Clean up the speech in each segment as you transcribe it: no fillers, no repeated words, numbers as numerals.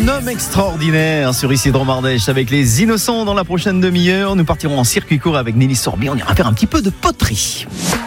Un homme extraordinaire sur Isidro Mardèche avec les Innocents dans la prochaine demi-heure. Nous partirons en circuit court avec Nelly Sorbi. On ira faire un petit peu de poterie.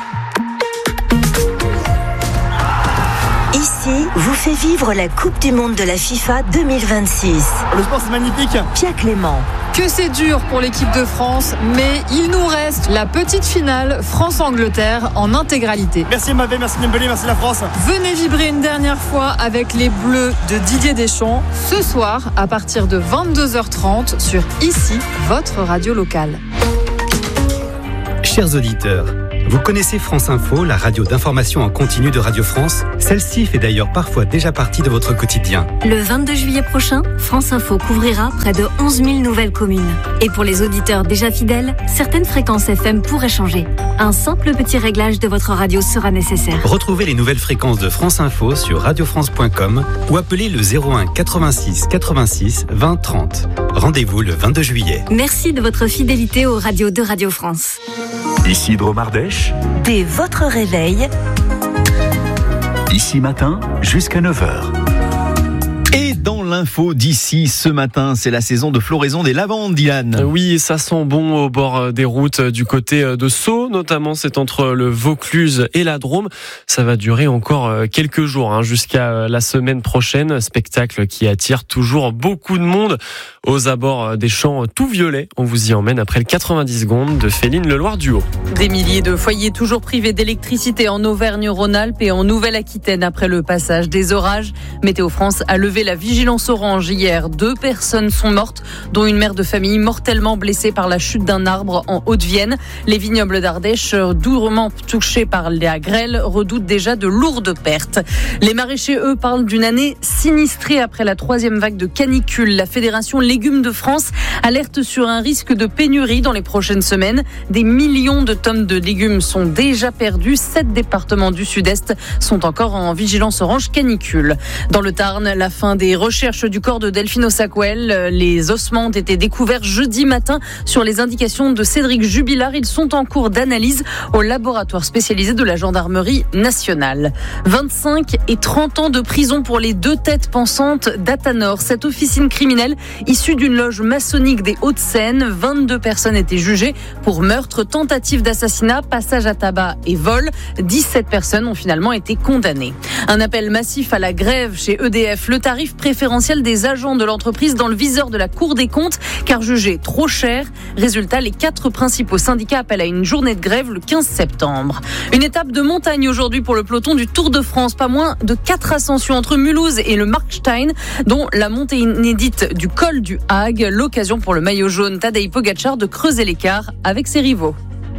Ici, vous fait vivre la Coupe du Monde de la FIFA 2026. Le sport, c'est magnifique. Pia Clément. Que c'est dur pour l'équipe de France, mais il nous reste la petite finale France-Angleterre en intégralité. Merci Mbappé, merci Dembélé, merci la France. Venez vibrer une dernière fois avec les Bleus de Didier Deschamps ce soir à partir de 22h30 sur Ici, votre radio locale. Chers auditeurs, vous connaissez France Info, la radio d'information en continu de Radio France? Celle-ci fait d'ailleurs parfois déjà partie de votre quotidien. Le 22 juillet prochain, France Info couvrira près de 11 000 nouvelles communes. Et pour les auditeurs déjà fidèles, certaines fréquences FM pourraient changer. Un simple petit réglage de votre radio sera nécessaire. Retrouvez les nouvelles fréquences de France Info sur radiofrance.com ou appelez le 01 86 86 20 30. Rendez-vous le 22 juillet. Merci de votre fidélité aux radios de Radio France. Isidro Mardèche. Dès votre réveil, Ici matin jusqu'à 9h. Et dans l'info d'ici ce matin, c'est la saison de floraison des lavandes, Dylan. Oui, ça sent bon au bord des routes du côté de Sceaux, notamment c'est entre le Vaucluse et la Drôme. Ça va durer encore quelques jours, jusqu'à la semaine prochaine. Spectacle qui attire toujours beaucoup de monde aux abords des champs tout violets. On vous y emmène après le 90 secondes de Féline Leloir-Duhaut. Des milliers de foyers toujours privés d'électricité en Auvergne-Rhône-Alpes et en Nouvelle-Aquitaine après le passage des orages. Météo France a levé la vigilance orange hier. 2 personnes sont mortes, dont une mère de famille mortellement blessée par la chute d'un arbre en Haute-Vienne. Les vignobles d'Ardèche, durement touchés par la grêle, redoutent déjà de lourdes pertes. Les maraîchers, eux, parlent d'une année sinistrée après la 3e vague de canicule. La Fédération Légumes de France alerte sur un risque de pénurie dans les prochaines semaines. Des millions de tonnes de légumes sont déjà perdues. 7 départements du Sud-Est sont encore en vigilance orange canicule. Dans le Tarn, la fin des recherches du corps de Delphine Ossaquel. Les ossements ont été découverts jeudi matin sur les indications de Cédric Jubilard. Ils sont en cours d'analyse au laboratoire spécialisé de la gendarmerie nationale. 25 et 30 ans de prison pour les 2 têtes pensantes d'Athanor. Cette officine criminelle issue d'une loge maçonnique des Hauts-de-Seine. 22 personnes étaient jugées pour meurtre, tentative d'assassinat, passage à tabac et vol. 17 personnes ont finalement été condamnées. Un appel massif à la grève chez EDF. Le tarif préférentiel des agents de l'entreprise dans le viseur de la Cour des comptes, car jugé trop cher. Résultat, les 4 principaux syndicats appellent à une journée de grève le 15 septembre. Une étape de montagne aujourd'hui pour le peloton du Tour de France. Pas moins de 4 ascensions entre Mulhouse et le Markstein, dont la montée inédite du col du Hague. L'occasion pour le maillot jaune Tadej Pogačar de creuser l'écart avec ses rivaux.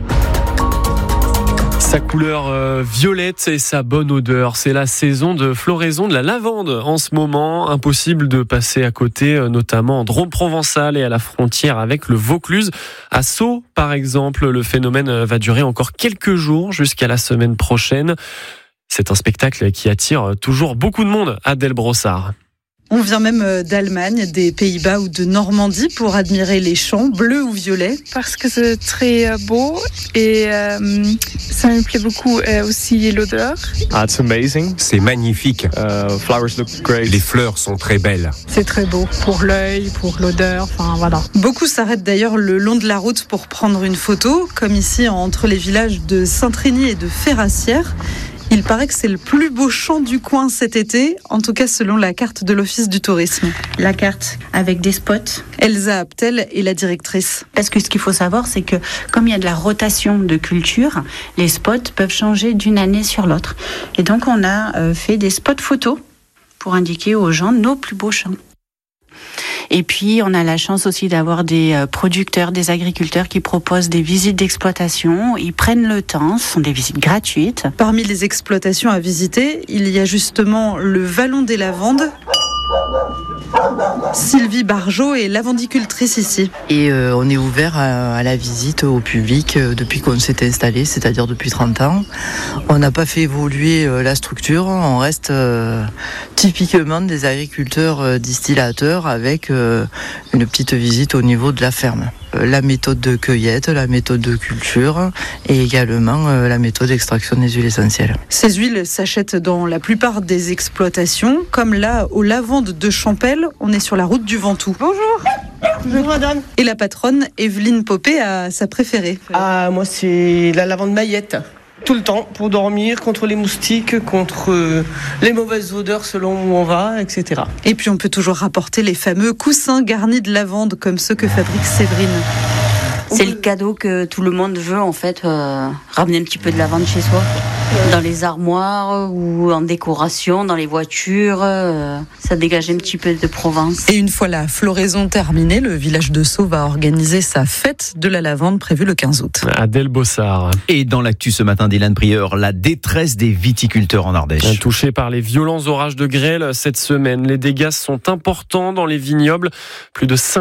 Sa couleur violette et sa bonne odeur. C'est la saison de floraison de la lavande en ce moment. Impossible de passer à côté, notamment en Drôme provençale et à la frontière avec le Vaucluse. À Sceaux, par exemple, le phénomène va durer encore quelques jours jusqu'à la semaine prochaine. C'est un spectacle qui attire toujours beaucoup de monde à Delbrossard. On vient même d'Allemagne, des Pays-Bas ou de Normandie pour admirer les champs bleus ou violets. Parce que c'est très beau et ça me plaît beaucoup aussi l'odeur. It's amazing. C'est magnifique. Flowers look great. Les fleurs sont très belles. C'est très beau pour l'œil, pour l'odeur, enfin voilà. Beaucoup s'arrêtent d'ailleurs le long de la route pour prendre une photo, comme ici entre les villages de Saint-Trény et de Ferrassières. Il paraît que c'est le plus beau champ du coin cet été, en tout cas selon la carte de l'Office du tourisme. La carte avec des spots. Elsa Aptel est la directrice. Parce que ce qu'il faut savoir, c'est que comme il y a de la rotation de culture, les spots peuvent changer d'une année sur l'autre. Et donc on a fait des spots photos pour indiquer aux gens nos plus beaux champs. Et puis, on a la chance aussi d'avoir des producteurs, des agriculteurs qui proposent des visites d'exploitation. Ils prennent le temps, ce sont des visites gratuites. Parmi les exploitations à visiter, il y a justement le Vallon des Lavandes. Sylvie Barjot est lavandicultrice ici. Et on est ouvert à la visite au public depuis qu'on s'est installé, c'est-à-dire depuis 30 ans. On n'a pas fait évoluer la structure, on reste typiquement des agriculteurs distillateurs avec une petite visite au niveau de la ferme. La méthode de cueillette, la méthode de culture et également la méthode d'extraction des huiles essentielles. Ces huiles s'achètent dans la plupart des exploitations, comme là au Lavande de Champel. On est sur sur la route du Ventoux. Bonjour madame. Et la patronne, Evelyne Popé, a sa préférée. Ah, moi c'est la lavande maillette. Tout le temps, pour dormir, contre les moustiques, contre les mauvaises odeurs selon où on va, etc. Et puis on peut toujours rapporter les fameux coussins garnis de lavande comme ceux que fabrique Séverine. C'est le cadeau que tout le monde veut en fait, ramener un petit peu de lavande chez soi, dans les armoires ou en décoration, dans les voitures, ça dégage un petit peu de Provence. Et une fois la floraison terminée, le village de Sceaux va organiser sa fête de la lavande prévue le 15 août. Adèle Bossard. Et dans l'actu ce matin, Dylan Prieur, la détresse des viticulteurs en Ardèche. Touchés par les violents orages de grêle cette semaine, les dégâts sont importants dans les vignobles. Plus de 5